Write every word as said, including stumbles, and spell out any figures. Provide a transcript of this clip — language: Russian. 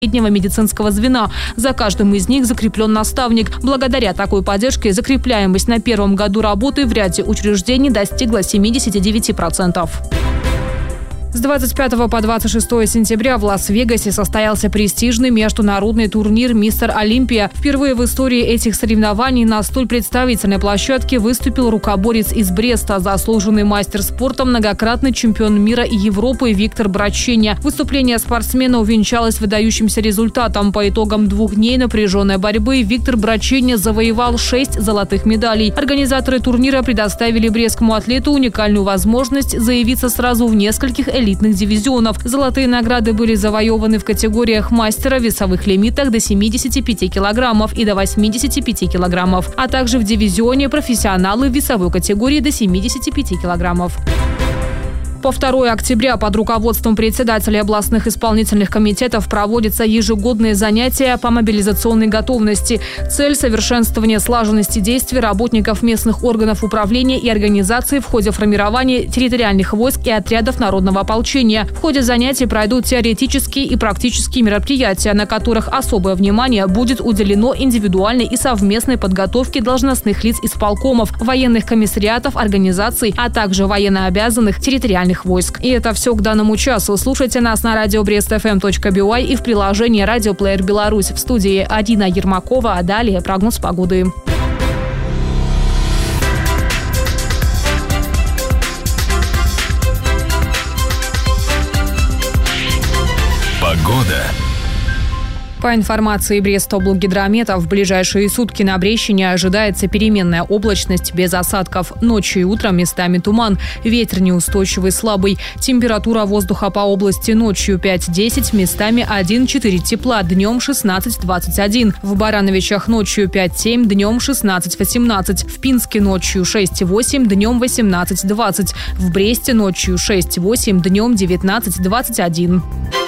среднего медицинского звена. За каждым из них закреплен наставник. Благодаря такой поддержке закрепляемость на первом году работы в ряде учреждений достигла семидесяти девяти процентов. С двадцать пятого по двадцать шестое сентября в Лас-Вегасе состоялся престижный международный турнир «Мистер Олимпия». Впервые в истории этих соревнований на столь представительной площадке выступил рукоборец из Бреста, заслуженный мастер спорта, многократный чемпион мира и Европы Виктор Браченя. Выступление спортсмена увенчалось выдающимся результатом. По итогам двух дней напряженной борьбы Виктор Браченя завоевал шесть золотых медалей. Организаторы турнира предоставили брестскому атлету уникальную возможность заявиться сразу в нескольких элитных дивизионов. Золотые награды были завоеваны в категориях мастера в весовых лимитах до семидесяти пяти килограммов и до восьмидесяти пяти килограммов, а также в дивизионе профессионалы в весовой категории до семидесяти пяти килограммов. По второе октября под руководством председателей областных исполнительных комитетов проводятся ежегодные занятия по мобилизационной готовности. Цель – совершенствование слаженности действий работников местных органов управления и организаций в ходе формирования территориальных войск и отрядов народного ополчения. В ходе занятий пройдут теоретические и практические мероприятия, на которых особое внимание будет уделено индивидуальной и совместной подготовке должностных лиц исполкомов, военных комиссариатов, организаций, а также военнообязанных территориальных войск. И это все к данному часу. Слушайте нас на радио брест эф эм точка би уай и в приложении «Радиоплеер Беларусь». В студии Адина Ермакова, а далее прогноз погоды. Погода. По информации Брестоблгидромета, в ближайшие сутки на Брещине ожидается переменная облачность без осадков. Ночью и утром местами туман. Ветер неустойчивый, слабый. Температура воздуха по области ночью пять-десять, местами один-четыре тепла, днем шестнадцать-двадцать один. В Барановичах ночью пять-семь, днем шестнадцать-восемнадцать. В Пинске ночью шесть-восемь, днем восемнадцать-двадцать. В Бресте ночью шесть-восемь, днем девятнадцать-двадцать один.